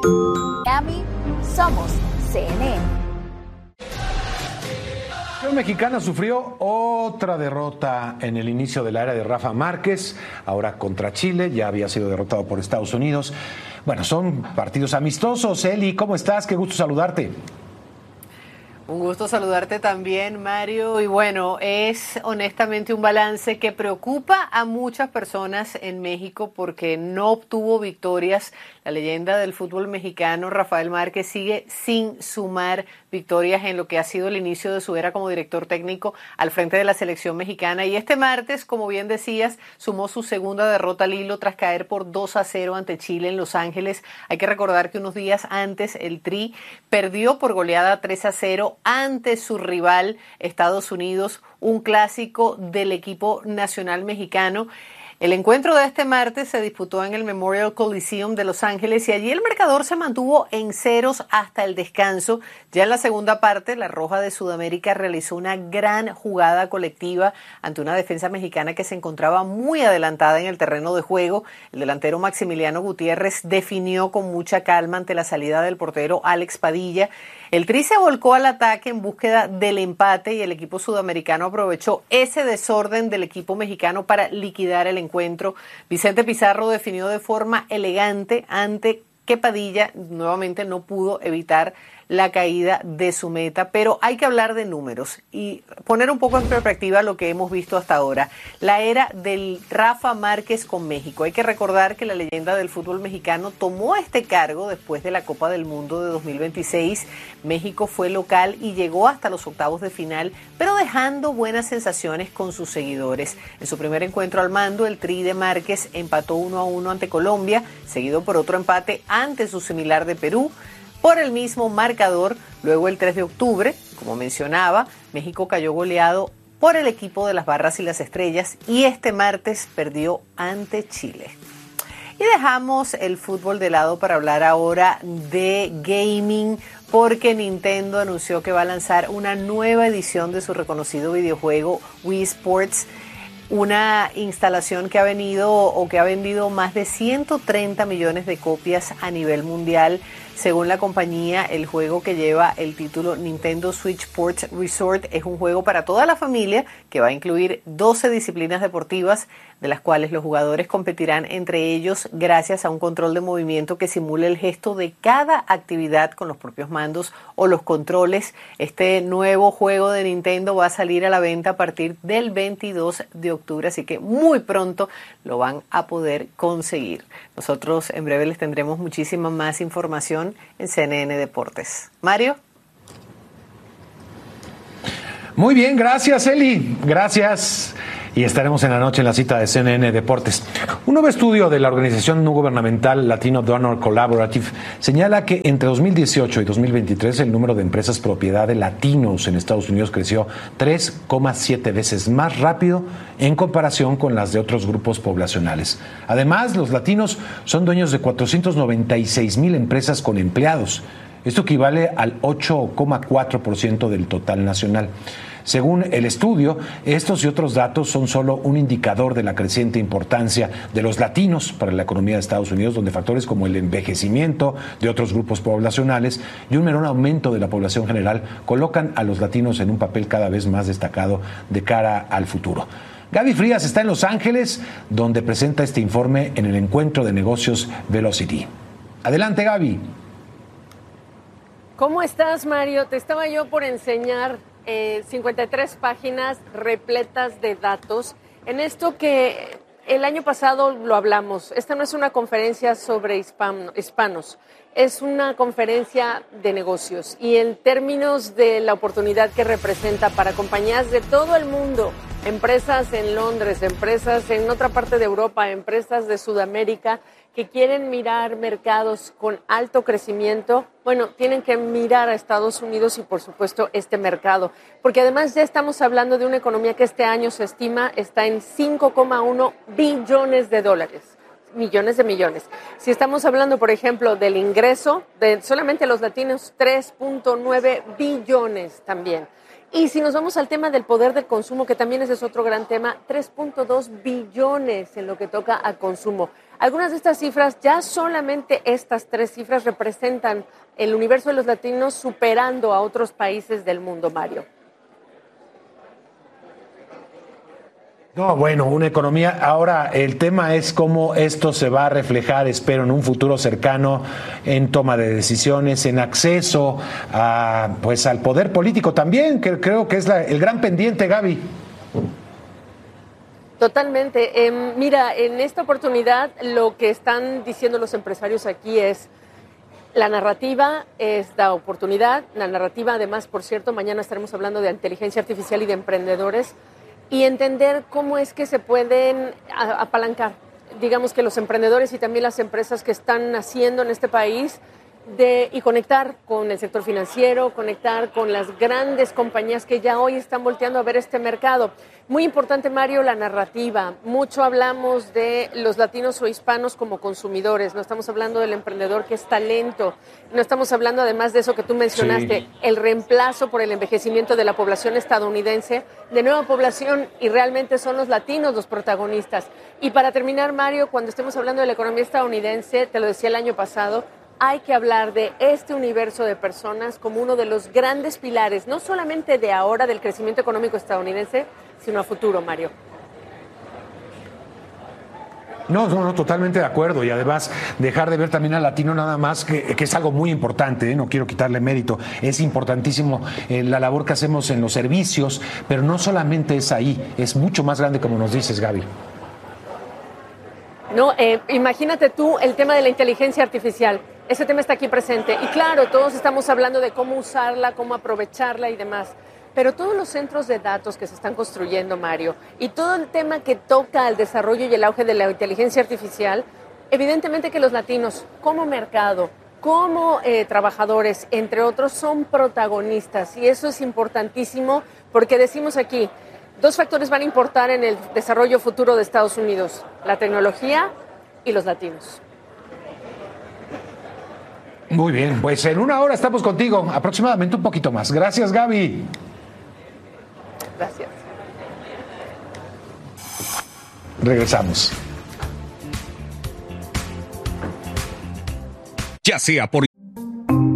Miami, somos CNN. La selección mexicana sufrió otra derrota en el inicio de la era de Rafa Márquez, ahora contra Chile, ya había sido derrotado por Estados Unidos. Bueno, son partidos amistosos. Eli, ¿cómo estás? Qué gusto saludarte. Un gusto saludarte también, Mario. Y bueno, es honestamente un balance que preocupa a muchas personas en México porque no obtuvo victorias. La leyenda del fútbol mexicano, Rafael Márquez, sigue sin sumar victorias en lo que ha sido el inicio de su era como director técnico al frente de la selección mexicana. Y este martes, como bien decías, sumó su segunda derrota al hilo tras caer por 2-0 ante Chile en Los Ángeles. Hay que recordar que unos días antes el Tri perdió por goleada 3-0 ante su rival Estados Unidos, un clásico del equipo nacional mexicano. El encuentro de este martes se disputó en el Memorial Coliseum de Los Ángeles y allí el marcador se mantuvo en ceros hasta el descanso. Ya en la segunda parte, la Roja de Sudamérica realizó una gran jugada colectiva ante una defensa mexicana que se encontraba muy adelantada en el terreno de juego. El delantero Maximiliano Gutiérrez definió con mucha calma ante la salida del portero Alex Padilla. El Tri se volcó al ataque en búsqueda del empate y el equipo sudamericano aprovechó ese desorden del equipo mexicano para liquidar el encuentro. Vicente Pizarro definió de forma elegante ante que Padilla nuevamente no pudo evitar la caída de su meta, pero hay que hablar de números y poner un poco en perspectiva lo que hemos visto hasta ahora. La era del Rafa Márquez con México. Hay que recordar que la leyenda del fútbol mexicano tomó este cargo después de la Copa del Mundo de 2026. México fue local y llegó hasta los octavos de final, pero dejando buenas sensaciones con sus seguidores. En su primer encuentro al mando, el Tri de Márquez empató 1-1 ante Colombia, seguido por otro empate ante su similar de Perú. Por el mismo marcador, luego el 3 de octubre, como mencionaba, México cayó goleado por el equipo de las Barras y las Estrellas y este martes perdió ante Chile. Y dejamos el fútbol de lado para hablar ahora de gaming, porque Nintendo anunció que va a lanzar una nueva edición de su reconocido videojuego Wii Sports, una instalación que ha vendido más de 130 millones de copias a nivel mundial. Según la compañía, el juego que lleva el título Nintendo Switch Sports Resort es un juego para toda la familia que va a incluir 12 disciplinas deportivas, de las cuales los jugadores competirán entre ellos gracias a un control de movimiento que simula el gesto de cada actividad con los propios mandos o los controles. Este nuevo juego de Nintendo va a salir a la venta a partir del 22 de octubre, así que muy pronto lo van a poder conseguir. Nosotros en breve les tendremos muchísima más información en CNN Deportes. Mario. Muy bien, gracias Eli, gracias. Y estaremos en la noche en la cita de CNN Deportes. Un nuevo estudio de la organización no gubernamental Latino Donor Collaborative señala que entre 2018 y 2023 el número de empresas propiedad de latinos en Estados Unidos creció 3,7 veces más rápido en comparación con las de otros grupos poblacionales. Además, los latinos son dueños de 496,000 empresas con empleados. Esto equivale al 8,4% del total nacional. Según el estudio, estos y otros datos son solo un indicador de la creciente importancia de los latinos para la economía de Estados Unidos, donde factores como el envejecimiento de otros grupos poblacionales y un menor aumento de la población general colocan a los latinos en un papel cada vez más destacado de cara al futuro. Gaby Frías está en Los Ángeles, donde presenta este informe en el encuentro de negocios Velocity. Adelante, Gaby. ¿Cómo estás, Mario? Te estaba yo por enseñar 53 páginas repletas de datos. En esto que el año pasado lo hablamos, esta no es una conferencia sobre hispanos, es una conferencia de negocios y en términos de la oportunidad que representa para compañías de todo el mundo, empresas en Londres, empresas en otra parte de Europa, empresas de Sudamérica, que quieren mirar mercados con alto crecimiento, bueno, tienen que mirar a Estados Unidos y, por supuesto, este mercado. Porque además ya estamos hablando de una economía que este año se estima está en 5,1 billones de dólares, millones de millones. Si estamos hablando, por ejemplo, del ingreso de solamente los latinos, 3,9 billones también. Y si nos vamos al tema del poder del consumo, que también ese es otro gran tema, 3.2 billones en lo que toca a consumo. Algunas de estas cifras, ya solamente estas 3 cifras representan el universo de los latinos superando a otros países del mundo, Mario. No, bueno, una economía. Ahora, el tema es cómo esto se va a reflejar, espero, en un futuro cercano, en toma de decisiones, en acceso a, pues, al poder político también, que creo que es el gran pendiente, Gaby. Totalmente. Mira, en esta oportunidad lo que están diciendo los empresarios aquí es la narrativa es la oportunidad. La narrativa, además, por cierto, mañana estaremos hablando de inteligencia artificial y de emprendedores y entender cómo es que se pueden apalancar, digamos que los emprendedores y también las empresas que están naciendo en este país y conectar con el sector financiero, conectar con las grandes compañías que ya hoy están volteando a ver este mercado. Muy importante, Mario, la narrativa. Mucho hablamos de los latinos o hispanos como consumidores. No estamos hablando del emprendedor que es talento. No estamos hablando, además de eso que tú mencionaste, sí, el reemplazo por el envejecimiento de la población estadounidense de nueva población, y realmente son los latinos los protagonistas. Y para terminar, Mario, cuando estemos hablando de la economía estadounidense, te lo decía el año pasado, hay que hablar de este universo de personas como uno de los grandes pilares, no solamente de ahora del crecimiento económico estadounidense, sino a futuro, Mario. No, totalmente de acuerdo, y además dejar de ver también al latino nada más, que es algo muy importante, no quiero quitarle mérito, es importantísimo la labor que hacemos en los servicios, pero no solamente es ahí, es mucho más grande, como nos dices, Gaby. No, imagínate tú el tema de la inteligencia artificial. Ese tema está aquí presente. Y claro, todos estamos hablando de cómo usarla, cómo aprovecharla y demás. Pero todos los centros de datos que se están construyendo, Mario, y todo el tema que toca al desarrollo y el auge de la inteligencia artificial, evidentemente que los latinos, como mercado, como trabajadores, entre otros, son protagonistas. Y eso es importantísimo porque decimos aquí, 2 factores van a importar en el desarrollo futuro de Estados Unidos: la tecnología y los latinos. Muy bien, pues en 1 hora estamos contigo, aproximadamente un poquito más. Gracias, Gaby. Gracias. Regresamos. Ya sea por